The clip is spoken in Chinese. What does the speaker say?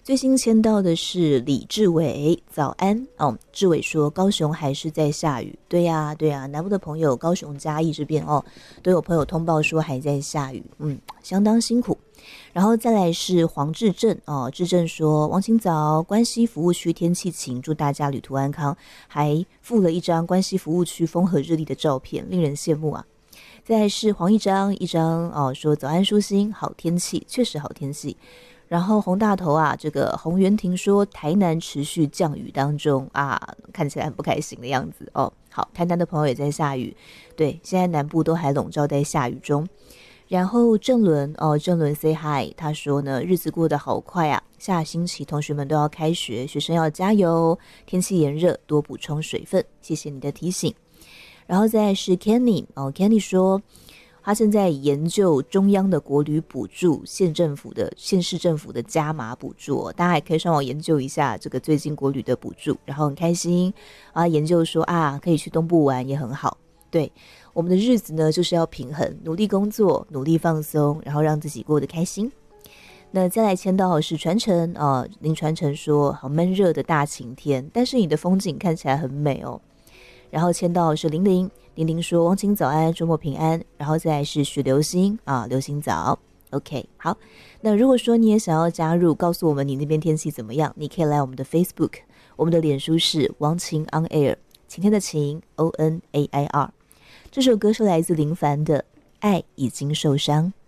最新签到的是李志伟，早安哦。志伟说高雄还是在下雨，对呀对呀，南部的朋友，高雄嘉义这边哦，都有朋友通报说还在下雨，相当辛苦。然后再来是黄志正哦，志正说王清早关西服务区天气晴，祝大家旅途安康，还附了一张关西服务区风和日丽的照片，令人羡慕啊。再来是黄一章哦，说早安舒心，好天气，确实好天气。然后洪大头啊，这个洪元廷说台南持续降雨当中啊，看起来很不开心的样子哦。好，台南的朋友也在下雨，对，现在南部都还笼罩在下雨中。然后郑伦 say hi， 他说呢，日子过得好快啊，下星期同学们都要开学，学生要加油，天气炎热，多补充水分，谢谢你的提醒。然后再来是 Kenny Kenny 说他正在研究中央的国旅补助，县市政府的加码补助大家也可以上网研究一下这个最近国旅的补助，然后很开心啊，研究说可以去东部玩也很好。对，我们的日子呢就是要平衡，努力工作，努力放松，然后让自己过得开心。那再来签到是传承林传承说好闷热的大晴天，但是你的风景看起来很美哦。然后签到是玲玲说王晴早安，周末平安。然后再来是许流星流星早 OK 好。那如果说你也想要加入，告诉我们你那边天气怎么样，你可以来我们的 Facebook， 我们的脸书是王晴 on air， 晴天的晴 ONAIR。这首歌是来自林凡的爱已经受伤。